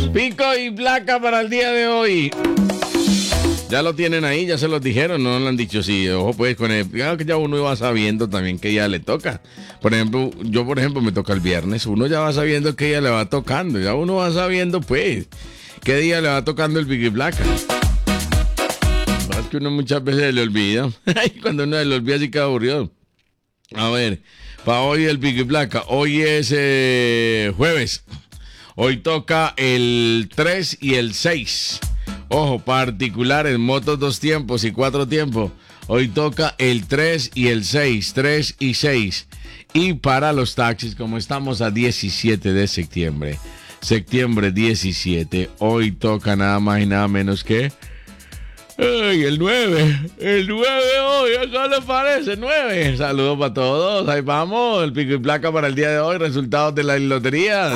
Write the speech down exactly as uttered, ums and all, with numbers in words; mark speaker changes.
Speaker 1: Pico y placa para el día de hoy. Ya lo tienen ahí, ya se los dijeron, no lo han dicho. Sí, ojo pues con el, claro que ya uno va sabiendo también que ya le toca. Por ejemplo, yo por ejemplo me toca el viernes, uno ya va sabiendo que ya le va tocando, ya uno va sabiendo pues qué día le va tocando el pico y placa. Es que uno muchas veces le olvida. Cuando uno le olvida así queda aburrido. A ver, para hoy el pico y placa, hoy es eh, jueves. Hoy toca el tres y el seis. Ojo, particulares, motos dos tiempos y cuatro tiempos. Hoy toca el tres y el seis, tres y seis. Y para los taxis, como estamos a diecisiete de septiembre, septiembre diecisiete, hoy toca nada más y nada menos que ay, el nueve, el nueve hoy, ¿qué les parece? nueve. Saludos para todos, ahí vamos, el pico y placa para el día de hoy, resultados de la lotería.